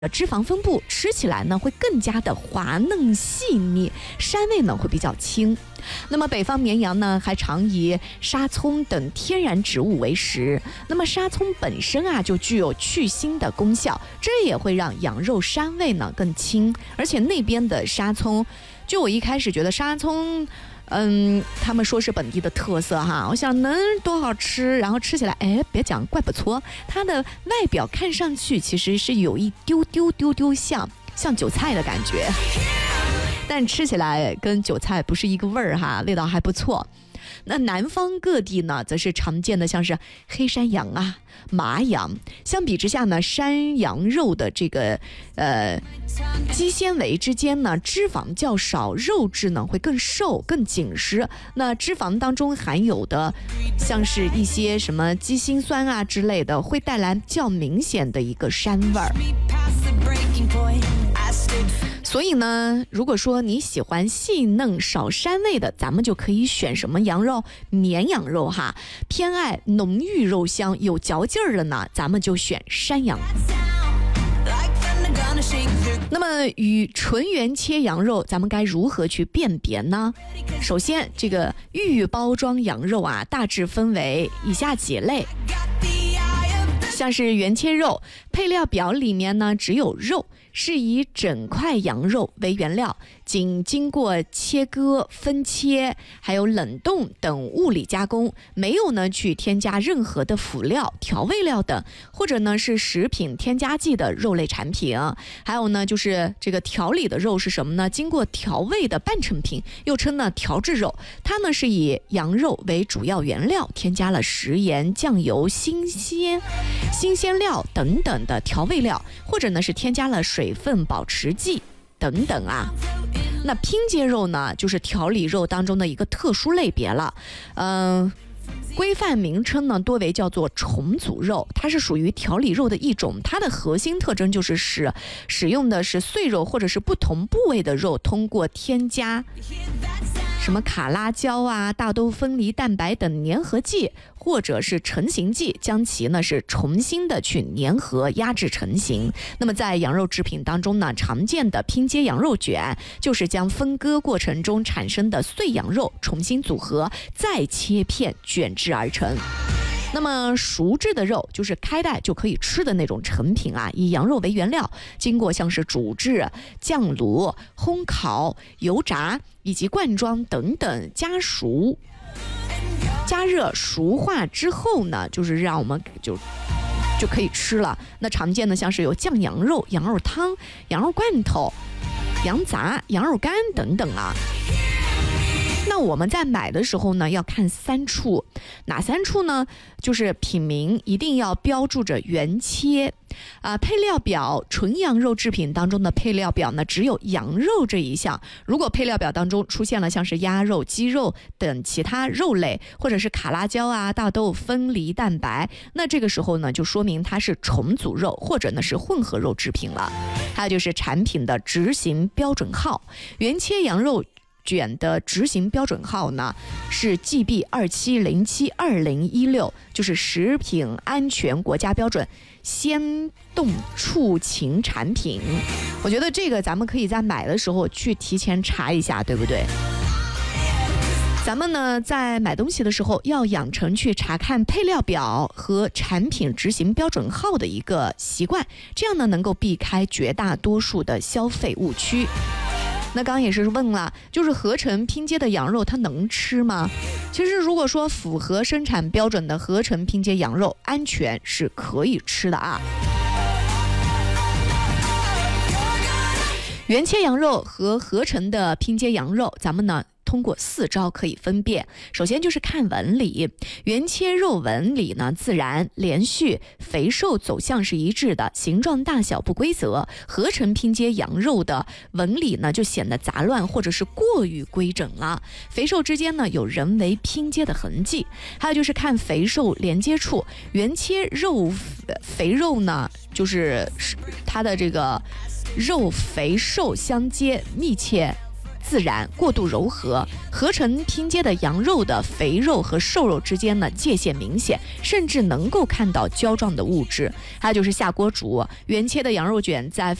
脂肪分布，吃起来呢会更加的滑嫩细腻，膻味呢会比较轻。那么北方绵羊呢还常以沙葱等天然植物为食。那么沙葱本身啊就具有去腥的功效，这也会让羊肉膻味呢更轻。而且那边的沙葱，就我一开始觉得沙葱他们说是本地的特色哈，我想能多好吃，然后吃起来，别讲怪不错，它的外表看上去其实是有一丢丢像韭菜的感觉，但吃起来跟韭菜不是一个味儿哈，味道还不错。那南方各地呢，则是常见的像是黑山羊啊、麻羊。相比之下呢，山羊肉的这个肌纤维之间呢，脂肪较少，肉质呢会更瘦、更紧实。那脂肪当中含有的，像是一些什么肌辛酸啊之类的，会带来较明显的一个膻味儿。所以呢，如果说你喜欢细嫩少膻味的，咱们就可以选什么羊肉？绵羊肉哈。偏爱浓郁肉香有嚼劲儿的呢，咱们就选山羊。那么与纯原切羊肉，咱们该如何去辨别呢？首先，这个预包装羊肉啊，大致分为以下几类。像是原切肉，配料表里面呢只有肉，是以整块羊肉为原料，仅经过切割、分切，还有冷冻等物理加工，没有呢去添加任何的辅料、调味料等，或者呢是食品添加剂的肉类产品。还有呢就是这个调理的肉是什么呢？经过调味的半成品，又称呢调制肉，它呢是以羊肉为主要原料，添加了食盐、酱油、新鲜料等等的调味料，或者呢是添加了水分保持剂等等啊。那拼接肉呢，就是调理肉当中的一个特殊类别了。规范名称呢多为叫做重组肉，它是属于调理肉的一种，它的核心特征就是使用的是碎肉或者是不同部位的肉，通过添加什么卡拉胶啊、大豆分离蛋白等粘合剂或者是成型剂，将其呢是重新的去粘合压制成型。那么在羊肉制品当中呢，常见的拼接羊肉卷就是将分割过程中产生的碎羊肉重新组合，再切片卷制而成。那么熟制的肉就是开袋就可以吃的那种成品啊，以羊肉为原料，经过像是煮制、酱卤、烘烤、油炸以及灌装等等加热熟化之后呢，就是让我们就可以吃了。那常见的像是有酱羊肉、羊肉汤、羊肉罐头、羊杂、羊肉干等等啊。那我们在买的时候呢，要看3处，哪3处呢？就是品名一定要标注着原切配料表，纯羊肉制品当中的配料表呢，只有羊肉这一项。如果配料表当中出现了像是鸭肉、鸡肉等其他肉类，或者是卡拉胶啊、大豆分离蛋白，那这个时候呢，就说明它是重组肉，或者呢是混合肉制品了。还有就是产品的执行标准号，原切羊肉卷的执行标准号呢是 GB27072016，就是食品安全国家标准鲜冻畜禽产品。我觉得这个咱们可以在买的时候去提前查一下，对不对？咱们呢在买东西的时候要养成去查看配料表和产品执行标准号的一个习惯，这样呢能够避开绝大多数的消费误区。那刚刚也是问了，就是合成拼接的羊肉它能吃吗？其实如果说符合生产标准的合成拼接羊肉，安全是可以吃的啊。原切羊肉和合成的拼接羊肉，咱们呢通过4招可以分辨。首先就是看纹理，原切肉纹理呢自然、连续、肥瘦走向是一致的，形状大小不规则。合成拼接羊肉的纹理呢就显得杂乱或者是过于规整了，肥瘦之间呢有人为拼接的痕迹。还有就是看肥瘦连接处，原切肉肥肉呢就是它的这个肉肥瘦相接密切自然、过度柔和，合成拼接的羊肉的肥肉和瘦肉之间呢界限明显，甚至能够看到胶状的物质。还有就是下锅煮，原切的羊肉卷在